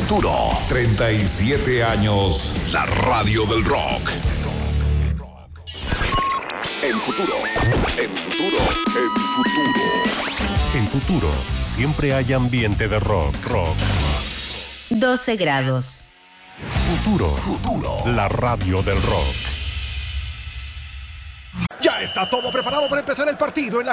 futuro. 37 años, la radio del rock. El futuro, el futuro, el futuro. El futuro, siempre hay ambiente de rock. 12 grados. Futuro, la radio del rock. Ya está todo preparado para empezar el partido en la